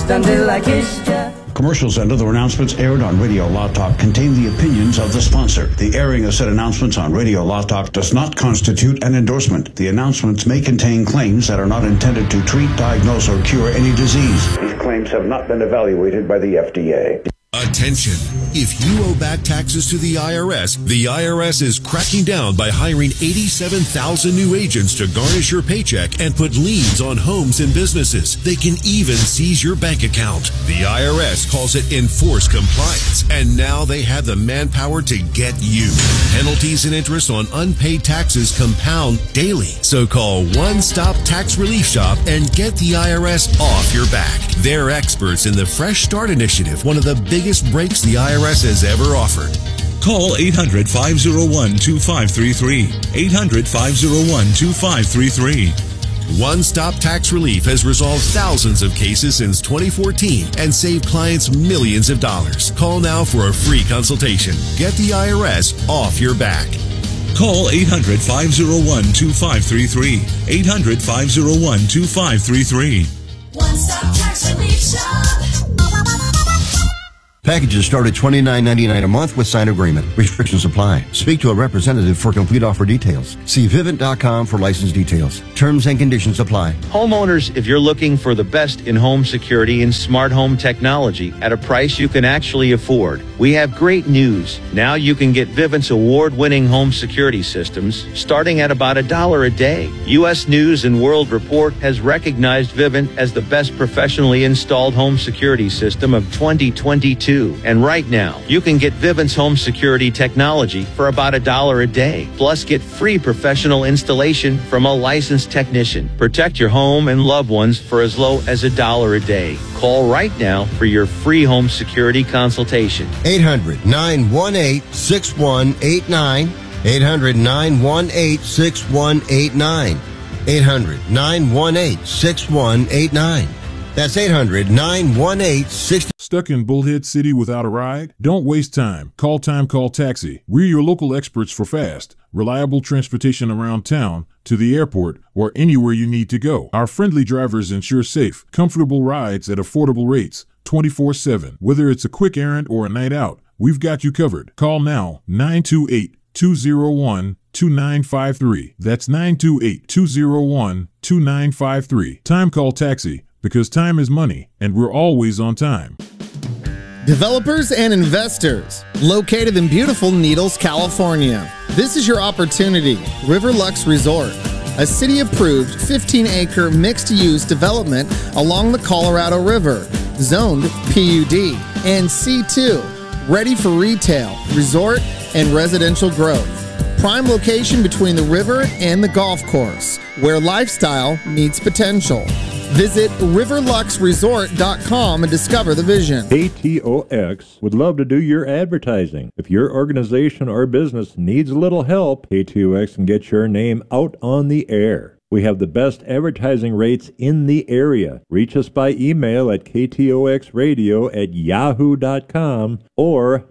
Commercials and other announcements aired on Radio Law Talk contain the opinions of the sponsor. The airing of said announcements on Radio Law Talk does not constitute an endorsement. The announcements may contain claims that are not intended to treat, diagnose, or cure any disease. These claims have not been evaluated by the FDA. Attention! If you owe back taxes to the IRS is cracking down by hiring 87,000 new agents to garnish your paycheck and put liens on homes and businesses. They can even seize your bank account. The IRS calls it enforced compliance, and now they have the manpower to get you. Penalties and interest on unpaid taxes compound daily. So call One Stop Tax Relief Shop and get the IRS off your back. They're experts in the Fresh Start Initiative, one of the biggest breaks the IRS has ever offered. Call 800-501-2533. 800-501-2533. One Stop Tax Relief has resolved thousands of cases since 2014 and saved clients millions of dollars. Call now for a free consultation. Get the IRS off your back. Call 800-501-2533. 800-501-2533. One Stop Tax Relief Shop. Packages start at $29.99 a month with signed agreement. Restrictions apply. Speak to a representative for complete offer details. See Vivint.com for license details. Terms and conditions apply. Homeowners, if you're looking for the best in home security and smart home technology at a price you can actually afford, we have great news. Now you can get Vivint's award-winning home security systems starting at about $1 a day. U.S. News and World Report has recognized Vivint as the best professionally installed home security system of 2022. And right now, you can get Vivint's home security technology for about $1 a day. Plus, get free professional installation from a licensed technician. Protect your home and loved ones for as low as $1 a day. Call right now for your free home security consultation. 800-918-6189. 800-918-6189. 800-918-6189. That's 800-918-60. Stuck in Bullhead City without a ride? Don't waste time. Call Taxi. We're your local experts for fast, reliable transportation around town, to the airport, or anywhere you need to go. Our friendly drivers ensure safe, comfortable rides at affordable rates, 24/7. Whether it's a quick errand or a night out, we've got you covered. Call now, 928-201-2953. That's 928-201-2953. Time Call Taxi, because time is money, and we're always on time. Developers and investors, located in beautiful Needles, California. This is your opportunity. Riverlux Resort, a city-approved 15-acre mixed-use development along the Colorado River, zoned PUD and C2, ready for retail, resort, and residential growth. Prime location between the river and the golf course, where lifestyle meets potential. Visit riverluxresort.com and discover the vision. KTOX would love to do your advertising. If your organization or business needs a little help, KTOX can get your name out on the air. We have the best advertising rates in the area. Reach us by email at ktoxradio@yahoo.com or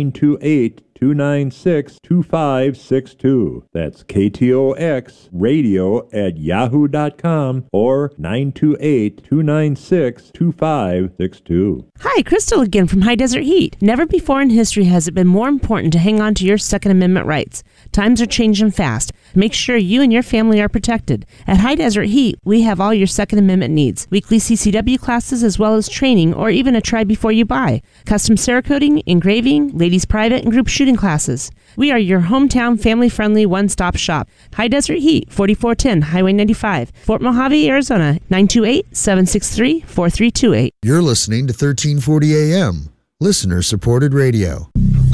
928-296-2562. That's ktoxradio@yahoo.com or 928-296-2562. Hi, Crystal again from High Desert Heat. Never before in history has it been more important to hang on to your Second Amendment rights. Times are changing fast. Make sure you and your family are protected. At High Desert Heat, we have all your Second Amendment needs. Weekly CCW classes as well as training or even a try before you buy. Custom Cerakoting, engraving, ladies private and group shooting classes. We are your hometown family-friendly one-stop shop. High Desert Heat, 4410 Highway 95, Fort Mojave, Arizona, 928-763-4328. You're listening to 1340 AM, listener-supported radio.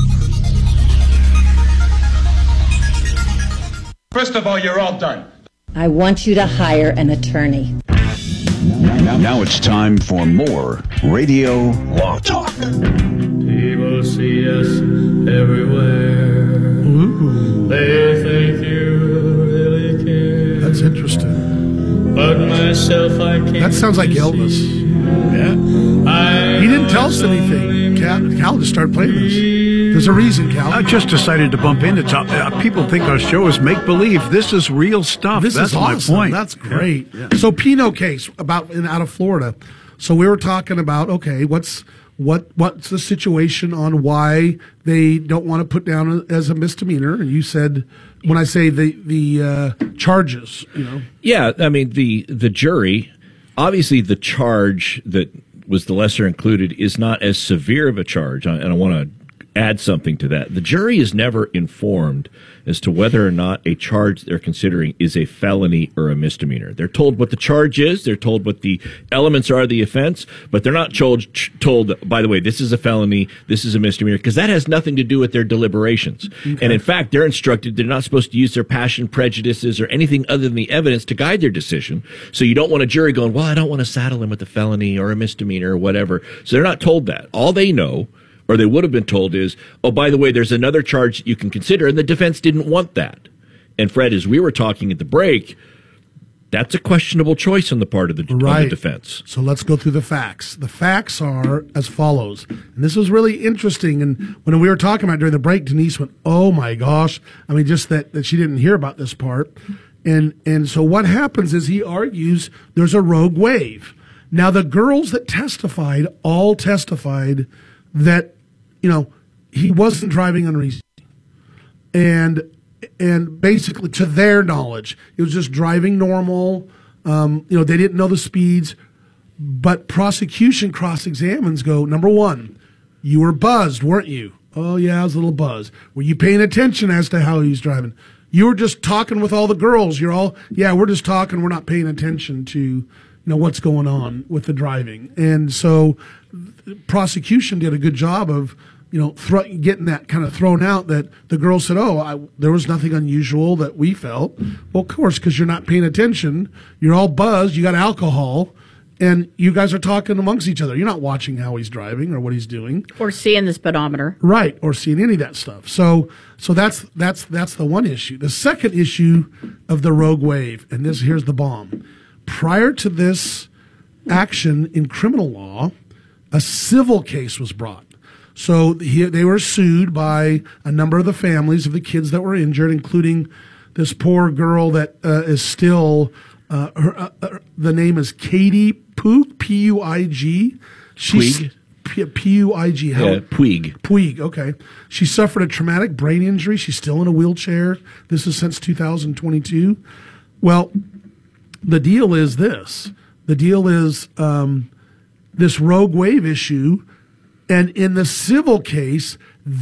First of all, you're all done. I want you to hire an attorney. Now it's time for more Radio Law Talk. People see us everywhere. They think you really care. That's interesting. But myself, I can't. That sounds like Elvis. Yeah. He didn't tell us anything. Cal just started playing this. There's a reason, Cal. I just decided to bump into people think our show is make-believe. This is real stuff. That's is awesome. My point. That's great. Yeah. So Pino case out of Florida. So we were talking about, okay, what's the situation on why they don't want to put down as a misdemeanor? And you said, when I say the charges, Yeah, I mean, the jury, obviously the charge that was the lesser included is not as severe of a charge, and I want to add something to that. The jury is never informed as to whether or not a charge they're considering is a felony or a misdemeanor. They're told what the charge is, they're told what the elements are of the offense, but they're not told, by the way, this is a felony, this is a misdemeanor, because that has nothing to do with their deliberations. Okay. And in fact, they're instructed they're not supposed to use their passion, prejudices, or anything other than the evidence to guide their decision. So you don't want a jury going, well, I don't want to saddle him with a felony or a misdemeanor or whatever. So they're not told that. All they know, or they would have been told, is, oh, by the way, there's another charge that you can consider, and the defense didn't want that. And Fred, as we were talking at the break, that's a questionable choice on the part of the defense. So let's go through the facts. The facts are as follows. And this was really interesting. And when we were talking about it during the break, Denise went, oh my gosh. I mean, just that she didn't hear about this part. And so what happens is he argues there's a rogue wave. Now, the girls that testified all testified that, he wasn't driving under easy. And basically, to their knowledge, it was just driving normal. They didn't know the speeds. But prosecution cross-examines go, number one, you were buzzed, weren't you? Oh, yeah, I was a little buzzed. Were you paying attention as to how he was driving? You were just talking with all the girls. You're all, yeah, we're just talking. We're not paying attention to, what's going on with the driving. And so prosecution did a good job of, getting that kind of thrown out, that the girl said, there was nothing unusual that we felt. Well, of course, because you're not paying attention. You're all buzzed. You got alcohol. And you guys are talking amongst each other. You're not watching how he's driving or what he's doing. Or seeing the speedometer. Right, or seeing any of that stuff. So that's the one issue. The second issue of the rogue wave, and here's the bomb. Prior to this action in criminal law, a civil case was brought. So they were sued by a number of the families of the kids that were injured, including this poor girl that is still, the name is Katie Puig, P-U-I-G. Puig? P-U-I-G. Yeah, Puig. Puig, okay. She suffered a traumatic brain injury. She's still in a wheelchair. This is since 2022. Well, the deal is this. The deal is this rogue wave issue. And in the civil case,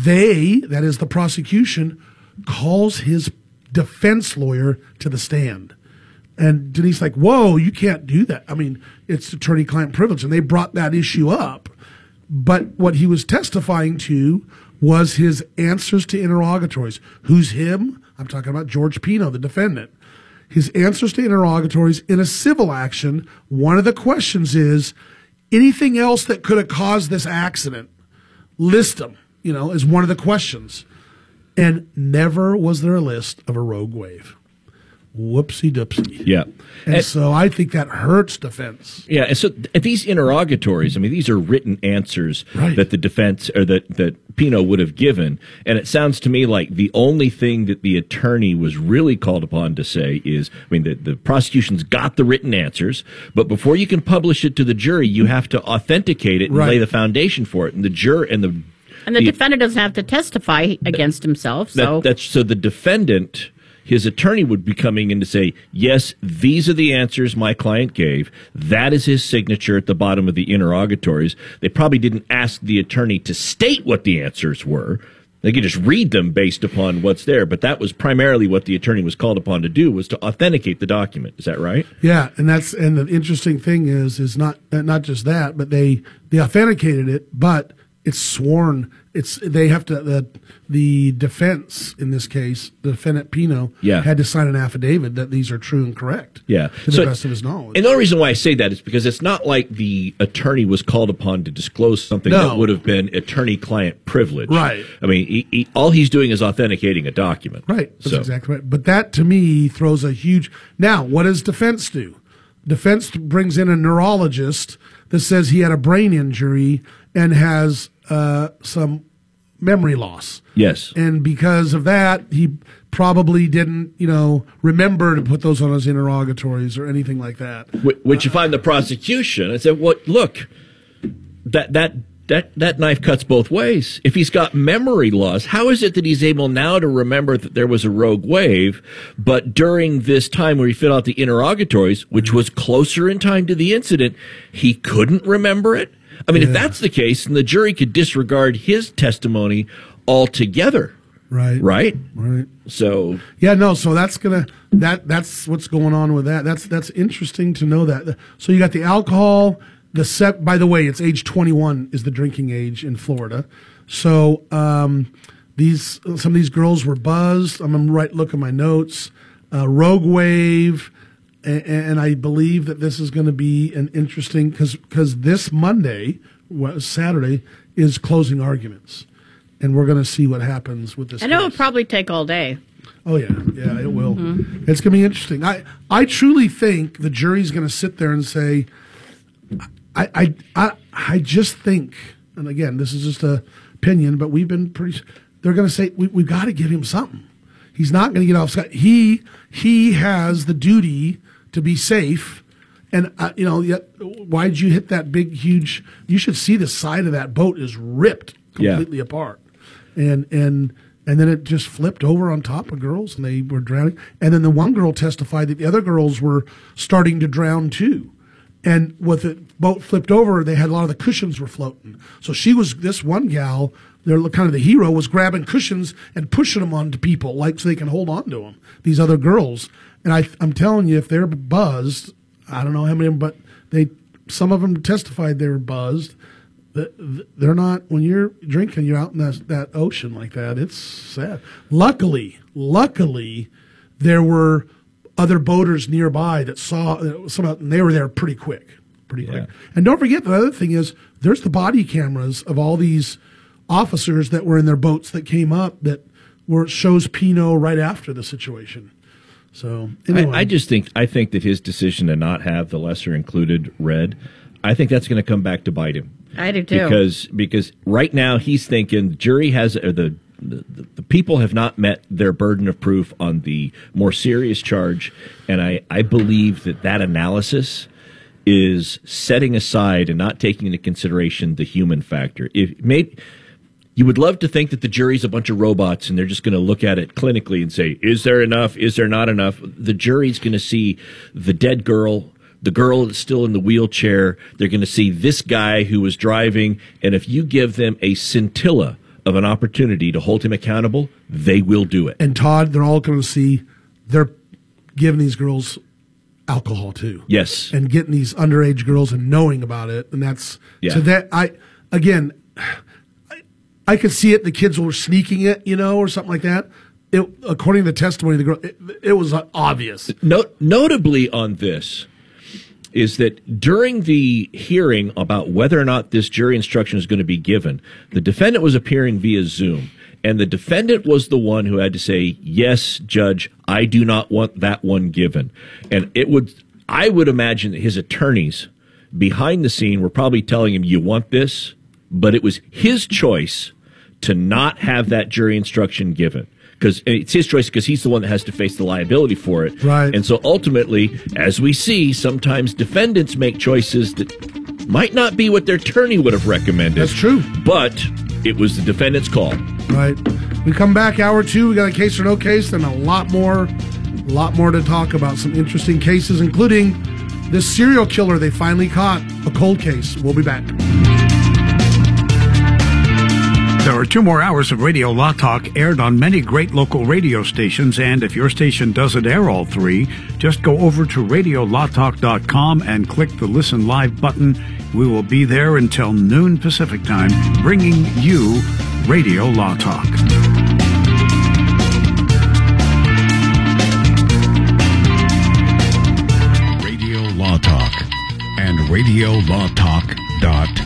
that is the prosecution, calls his defense lawyer to the stand. And Denise like, whoa, you can't do that. I mean, it's attorney-client privilege. And they brought that issue up. But what he was testifying to was his answers to interrogatories. Who's him? I'm talking about George Pino, the defendant. His answers to interrogatories in a civil action, one of the questions is, anything else that could have caused this accident, list them, is one of the questions. And never was there a list of a rogue wave. Whoopsie doopsie. Yeah. And so I think that hurts defense. Yeah. And so these interrogatories, I mean, these are written answers that the defense or that Pino would have given. And it sounds to me like the only thing that the attorney was really called upon to say is, I mean, the prosecution's got the written answers, but before you can publish it to the jury, you have to authenticate it and lay the foundation for it. And the jury and the defendant doesn't have to testify against himself. So so the defendant, his attorney would be coming in to say, yes, these are the answers my client gave. That is his signature at the bottom of the interrogatories. They probably didn't ask the attorney to state what the answers were. They could just read them based upon what's there. But that was primarily what the attorney was called upon to do, was to authenticate the document. Is that right? Yeah, and the interesting thing is not just that, but they authenticated it, but it's sworn. They have to the defense in this case, the defendant Pino, had to sign an affidavit that these are true and correct. Yeah, to the best of his knowledge. And the only reason why I say that is because it's not like the attorney was called upon to disclose something that would have been attorney-client privilege. Right. I mean, all he's doing is authenticating a document. Right. That's exactly right. But that to me throws a huge. Now, what does defense do? Defense brings in a neurologist that says he had a brain injury and has some memory loss. Yes. And because of that, he probably didn't, remember to put those on his interrogatories or anything like that. Which you find the prosecution and said, "What? Look, that knife cuts both ways. If he's got memory loss, how is it that he's able now to remember that there was a rogue wave, but during this time where he filled out the interrogatories, which was closer in time to the incident, he couldn't remember it?" I mean, if that's the case, then the jury could disregard his testimony altogether. Right. So so that's what's going on with that. That's interesting to know that. So you got the alcohol. By the way, it's age 21 is the drinking age in Florida. So some of these girls were buzzed. I'm look at my notes. Rogue wave, and I believe that this is going to be an interesting because this Monday, Saturday, is closing arguments, and we're going to see what happens with this. I know case. it'll probably take all day. Oh yeah, it will. Mm-hmm. It's going to be interesting. I truly think the jury's going to sit there and say. I just think, and again, this is just an opinion, but we've been they're going to say, we've got to give him something. He's not going to get off scot. He has the duty to be safe. And, why'd you hit that big, huge, you should see the side of that boat is ripped completely apart. And then it just flipped over on top of girls and they were drowning. And then the one girl testified that the other girls were starting to drown too. And with the boat flipped over, they had a lot of the cushions were floating. So this one gal, they're kind of the hero, was grabbing cushions and pushing them onto people, so they can hold on to them, these other girls. And I'm telling you, if they're buzzed, I don't know how many, but some of them testified they were buzzed. They're not, when you're drinking, you're out in that ocean like that. It's sad. Luckily, there were other boaters nearby that saw some, and they were there pretty quick. And don't forget, the other thing is there's the body cameras of all these officers that were in their boats that came up that shows Pino right after the situation. So anyway. I think that his decision to not have the lesser included read, I think that's going to come back to bite him. I do too. Because right now he's thinking the jury has the people have not met their burden of proof on the more serious charge, and I believe that analysis is setting aside and not taking into consideration the human factor. You would love to think that the jury's a bunch of robots and they're just going to look at it clinically and say, is there enough? Is there not enough? The jury's going to see the dead girl, the girl that's still in the wheelchair. They're going to see this guy who was driving, and if you give them a scintilla of an opportunity to hold him accountable, they will do it. And Todd, they're all going to see they're giving these girls alcohol too. Yes. And getting these underage girls and knowing about it. And that's, so that I could see it. The kids were sneaking it, or something like that. According to the testimony of the girl, it was obvious. Notably on this is that during the hearing about whether or not this jury instruction is going to be given, the defendant was appearing via Zoom, and the defendant was the one who had to say, yes, Judge, I do not want that one given. And I would imagine that his attorneys behind the scene were probably telling him, you want this? But it was his choice to not have that jury instruction given. Because it's his choice, because he's the one that has to face the liability for it. Right. And so ultimately, as we see, sometimes defendants make choices that might not be what their attorney would have recommended. That's true. But it was the defendant's call. Right. We come back, hour 2. We got a case or no case, and a lot more to talk about. Some interesting cases, including this serial killer they finally caught, a cold case. We'll be back. There are 2 more hours of Radio Law Talk aired on many great local radio stations, and if your station doesn't air all 3, just go over to radiolawtalk.com and click the Listen Live button. We will be there until noon Pacific time, bringing you Radio Law Talk. Radio Law Talk and radiolawtalk.com.